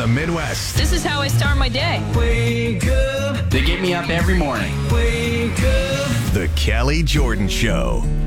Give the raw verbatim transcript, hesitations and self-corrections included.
the Midwest. This is how I start my day. Wake up. They get me up every morning. Wake up. The Kelly Jordan Show.